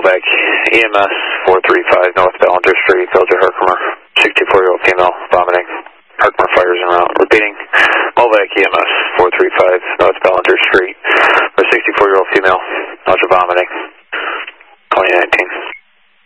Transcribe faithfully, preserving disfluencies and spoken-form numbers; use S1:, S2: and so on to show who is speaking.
S1: Movac E M S four three five North Ballinger Street, Village of Herkimer, sixty-four-year-old female, vomiting. Herkimer fires en route. Repeating, Movac E M S four three five North Ballinger Street, for sixty-four-year-old female, nausea, vomiting, twenty nineteen.